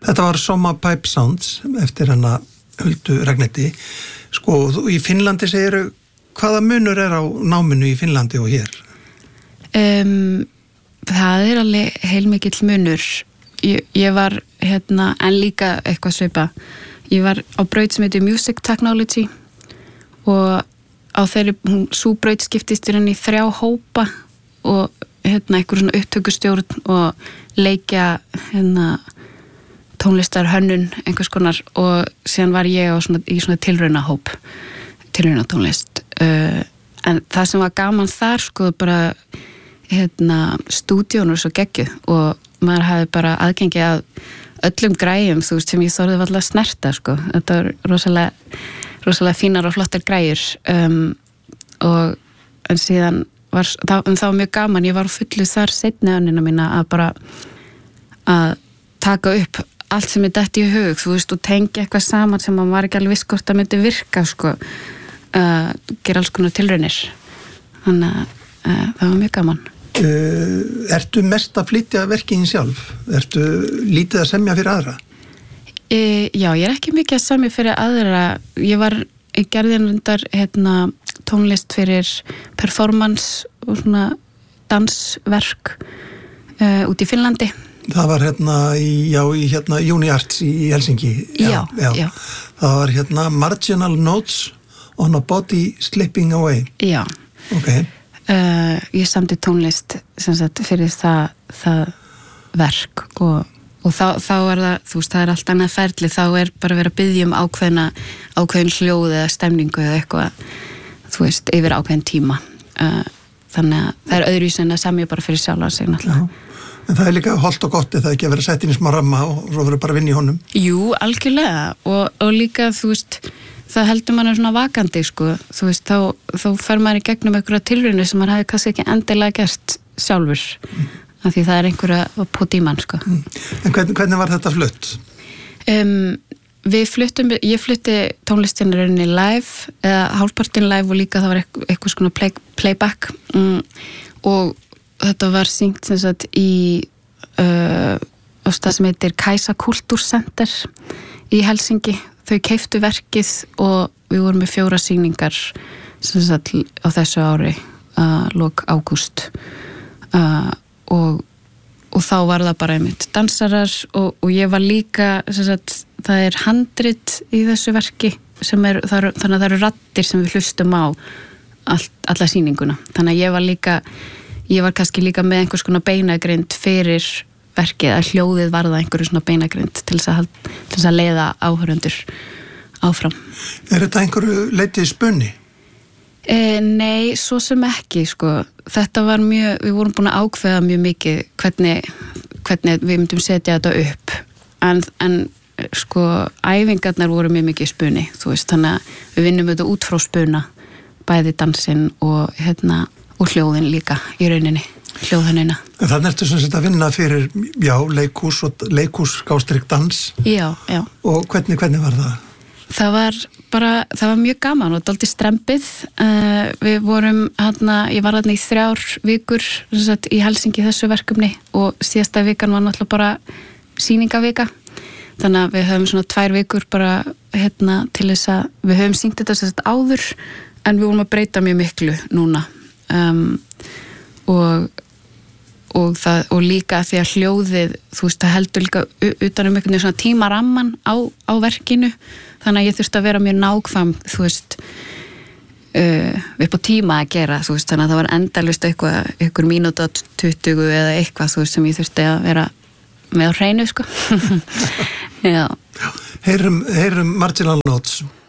Þetta var Soma Pipe Sounds eftir hana Huldu Ragnhildi. Sko, í Finnlandi segir hvaða munur á náminu í Finnlandi og hér? Það alveg heilmikill munur. Ég var en líka eitthvað svipa. Ég var á braut sem heitir Music Technology og á þeirri, sú braut skiptist í 3 hópa og einhver svona upptökustjórn og leikja tónlistar hönnun einhvers konar og síðan var ég í svona tilraunatónlist en það sem var gaman þar sko bara stúdíónu svo geggjuð og maður hafði bara aðgengi að öllum græjum þú veist sem ég þorði alltaf að snerta sko þetta var rosalega fínar og flottar græjur og en síðan það var mjög gaman, ég var fullu þar seinni önnina mína að bara að taka upp allt sem detti í hug, þú veist, og tengja eitthvað saman sem maður var ekki alveg viss hvort það myndi virka, sko, gera alls konar tilraunir. Þannig að það var mjög gaman. Ertu mest að flytja verkin sjálf? Ertu lítið að semja fyrir aðra? Já, ég ekki mikið að semja fyrir aðra. Ég gerði reyndar tónlist fyrir performance og svona dansverk út í Finnlandi. Það var í Uni Arts í Helsinki. Já. Það var Marginal Notes on a Body Slipping Away. Já. Ok. Ég samdi tónlist sem sagt fyrir það verk og þá er það, þú veist, það allt annað ferli, þá bara verið að biðja ákveðin hljóð eða stemningu eða eitthvað, þú veist, yfir ákveðin tíma. Þannig að það öðruvísi en að semja bara fyrir sjálfa sig náttúrulega. Já. En það líka holdt og gott eða ekki að vera sett inn í smá ramma og svo verið bara að vinna í honum. Jú, algjörlega og líka, þú veist, það heldur mann svona vakandi, sko, þú veist, þá fer maður í gegnum einhverja tilraunir sem maður hefði kannski ekki endilega gert sjálfur, af því það einhverja på tíman, sko. En hvernig var þetta flutt? Ég flutti tónlistinni live, eða hálfpartin live og líka það var eitthvað svona playback og þetta var syngt sem sagt í stað sem heitir Kajsa Kulturcenter í Helsingi. Þau keyptu verkið og við vorum með 4 sýningar sem sagt á þessu ári lok ágúst og þá var það bara einmitt dansarar og ég var líka sem sagt, það handrit í þessu verki sem þannig að það eru raddir sem við hlustum á alla sýninguna. Þannig að ég var kannski líka með einhvers konar beinagrind fyrir verkið, að hljóðið varða einhverju svona beinagrind til þess að leiða áhörundur áfram. Þetta einhverju leitið spunni? Nei, svo sem ekki, sko. Þetta var við vorum búin að ákveða mjög mikið hvernig við myndum setja þetta upp. En sko, æfingarnar voru mjög mikið spunni, þú veist, þannig að við vinnum þetta út frá spuna, bæði dansinn og hljóðin líka í rauninni, hljóðhönnina. En þannig ertu sem sagt að vinna fyrir, leikhús gástrík dans. Já. Og hvernig var það? Það var mjög gaman og dálítið strempið. Við vorum ég var í 3 vikur sem sagt, í Helsingi þessu verkefni og síðasta vikan var náttúrulega bara sýningavika. Þannig að við höfum svona 2 vikur bara til þess að við höfum sýnt þetta sem sagt áður en við vorum að breyta mjög miklu núna. Og líka því að hljóðið, þú veist, það heldur líka utanum einhvern veginn svona tímaramman á verkinu, þannig að ég þurfti að vera mjög nákvæm, þú veist, upp á tíma að gera, þú veist, þannig að það var endalaust einhver mínúta 20 eða eitthvað, þú veist, sem ég þurfti að vera með á hreinu, sko. Já. Heyrum Marginal Notes.